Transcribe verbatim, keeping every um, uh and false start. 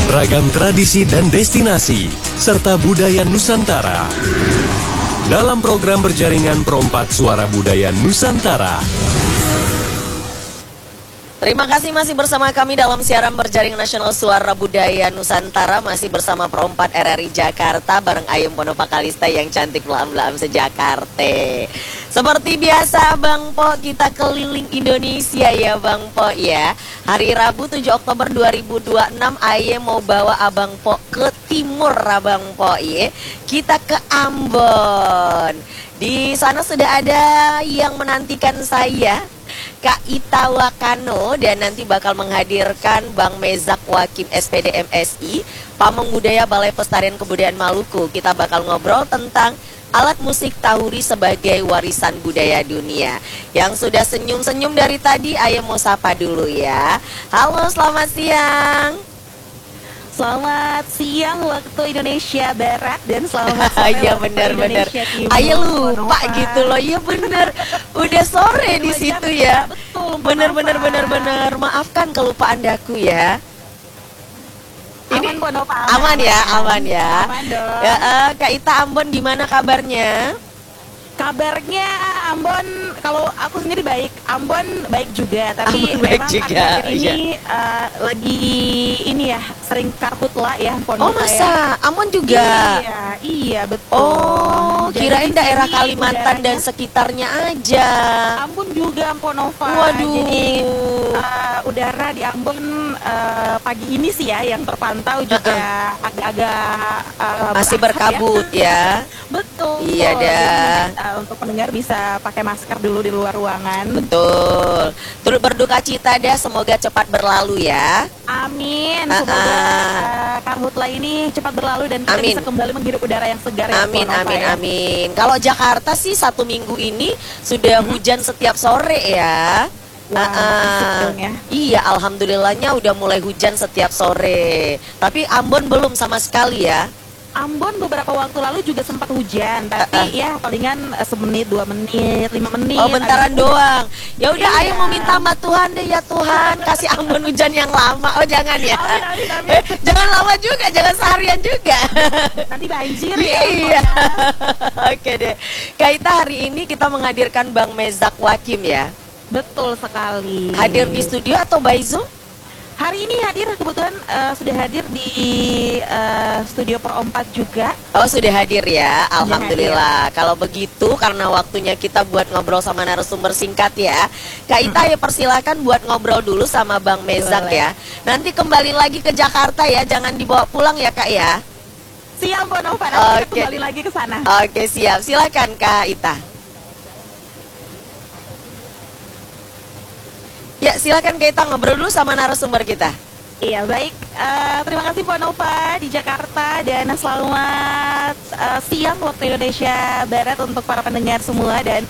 ragam tradisi dan destinasi, serta budaya Nusantara. Dalam program berjaringan Perompak Suara Budaya Nusantara. Terima kasih masih bersama kami dalam siaran berjaring nasional Suara Budaya Nusantara. Masih bersama Perompak R R I Jakarta bareng Ayem Ponopakalista yang cantik belam-belam sejakarta. Seperti biasa Bang Po, kita keliling Indonesia ya Bang Po ya. Hari Rabu tujuh Oktober dua ribu dua puluh enam Ayem mau bawa Abang Po ke timur Abang Po ya. Kita ke Ambon. Di sana sudah ada yang menantikan saya, Kak Ita Wakano, dan nanti bakal menghadirkan Bang Mezak Wakim S P D M S I, Pamong Budaya Balai Pelestarian Kebudayaan Maluku. Kita bakal ngobrol tentang alat musik tahuri sebagai warisan budaya dunia. Yang sudah senyum-senyum dari tadi, ayo mau sapa dulu ya. Halo, selamat siang. Selamat siang waktu Indonesia Barat dan selamat sore ya waktu benar benar. Indonesia Timur. Ayo lupa gitu loh. Ya benar. Udah sore di situ ya. Betul. Benar benar benar benar. Maafkan kelupaan daku ya. Aman, Bono, Pak. Aman ya, aman ya. Aman dong. Ya, uh, Kak Ita Ambon gimana kabarnya? Kabarnya Ambon, kalau aku sendiri baik, Ambon baik juga, tapi Ambon baik memang juga, akhir-akhir ini uh, lagi ini ya sering karhutla ya Oh pondok masa? saya. Ambon juga? Iya, iya betul. Oh, Jadi kirain di daerah sini Kalimantan dan udaranya- sekitarnya aja. Ambon juga Ponova. Waduh. Jadi uh, udara di Ambon uh, pagi ini sih ya yang terpantau juga agak-agak uh, Masih berasap berkabut ya. Betul. Iya Jadi, dah. uh, untuk pendengar bisa pakai masker dulu di luar ruangan. Betul. Turut berduka cita dah, semoga cepat berlalu ya. Amin. Ah, Semoga ah. uh, karhutla ini cepat berlalu dan kita Amin. bisa kembali menghirup udara yang segar ya, Amin, Ponova, amin, ya. amin. Kalau Jakarta sih satu minggu ini sudah hujan setiap sore ya. Wah, Ah, ah. asik dong ya. Iya, alhamdulillahnya udah mulai hujan setiap sore. Tapi Ambon belum sama sekali ya. Ambon beberapa waktu lalu juga sempat hujan, tapi ya palingan eh, semenit, dua menit, lima menit. Oh, bentaran Habis- doang. Ya udah, Iya. ayo mau minta sama Tuhan deh ya Tuhan, kasih Ambon hujan yang lama. Oh, jangan ya. Amin, amin, amin. Eh, jangan lama juga, jangan seharian juga. Nanti banjir ya. Iya. Oke deh. Kak Ita, hari ini kita menghadirkan Bang Mezak Wakim ya. Betul sekali. Hadir di studio atau by Zoom? Hari ini hadir kebetulan eh, sudah hadir di eh, studio Perompak juga. Oh, sudah hadir ya. Sudah Alhamdulillah. Kalau begitu, karena waktunya kita buat ngobrol sama narasumber singkat ya, Kak Ita ya persilakan buat ngobrol dulu sama Bang Mezak Boleh. ya. Nanti kembali lagi ke Jakarta ya, jangan dibawa pulang ya Kak ya. Siap Ponova, nanti kita Oke. kembali lagi ke sana. Oke, siap. Silakan Kak Ita. Ya, silakan Kak Ita ngobrol dulu sama narasumber kita. Iya baik, Eh, terima kasih Ponova di Jakarta dan selamat eh, siang waktu Indonesia Barat untuk para pendengar semua, dan